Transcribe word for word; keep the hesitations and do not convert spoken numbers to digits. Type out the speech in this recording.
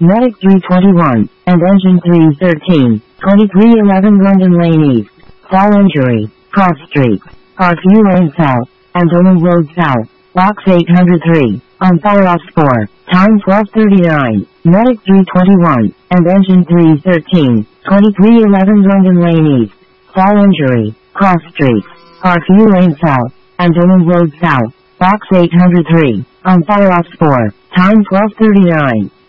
Medic three twenty-one, and Engine three thirteen, twenty-three eleven London Lane East. Fall injury, Cross Street. Car fuel lane south, Andover Road south, box eight hundred three, on fire off four, time twelve thirty-nine. Medic three twenty-one, and Engine three thirteen, twenty-three eleven London Lane East. Fall injury, Cross Street. Car fuel lane south, Andover Road south, box eight hundred three, on fire off four, time twelve thirty-nine.